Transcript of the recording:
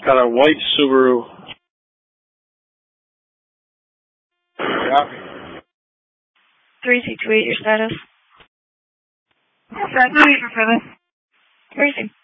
Got a white Subaru. Copy. 3628, your status. Yes, sir. No need for further. Everything.